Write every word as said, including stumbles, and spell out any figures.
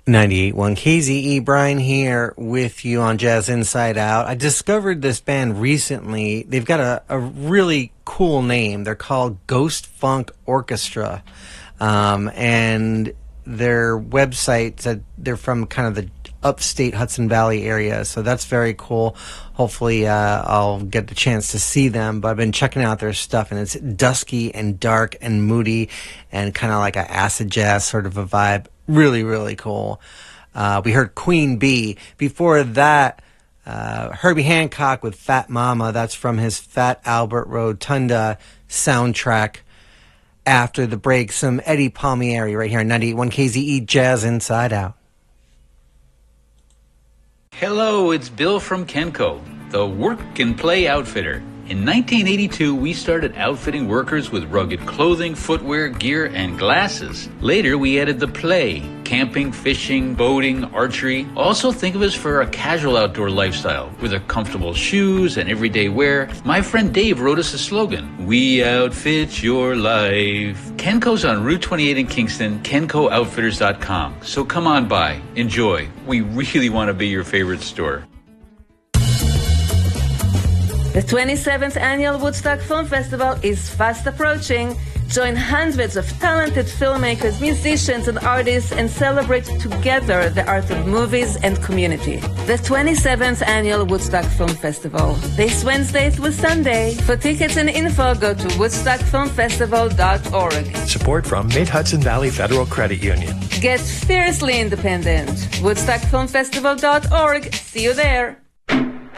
ninety-eight point one K Z E, Brian here with you on Jazz Inside Out. I discovered this band recently. They've got a, a really cool name. They're called Ghost Funk Orchestra. Um, and their website said they're from kind of the upstate Hudson Valley area, so that's very cool. Hopefully uh, I'll get the chance to see them, but I've been checking out their stuff, and it's dusky and dark and moody and kind of like an acid jazz sort of a vibe. Really, really cool. Uh, we heard Queen Bee. Before that, uh, Herbie Hancock with Fat Mama. That's from his Fat Albert Rotunda soundtrack. After the break, some Eddie Palmieri right here on ninety-eight point one K Z E Jazz Inside Out. Hello, it's Bill from Kenco, the Work and Play Outfitter. In nineteen eighty-two, we started outfitting workers with rugged clothing, footwear, gear, and glasses. Later, we added the play, camping, fishing, boating, archery. Also think of us for a casual outdoor lifestyle with a comfortable shoes and everyday wear. My friend Dave wrote us a slogan, "We outfit your life." Kenco's on Route twenty-eight in Kingston, kenco outfitters dot com. So come on by, enjoy. We really want to be your favorite store. The twenty-seventh Annual Woodstock Film Festival is fast approaching. Join hundreds of talented filmmakers, musicians, and artists and celebrate together the art of movies and community. The twenty-seventh Annual Woodstock Film Festival, this Wednesday through Sunday. For tickets and info, go to woodstock film festival dot org. Support from Mid-Hudson Valley Federal Credit Union. Get fiercely independent. woodstock film festival dot org. See you there.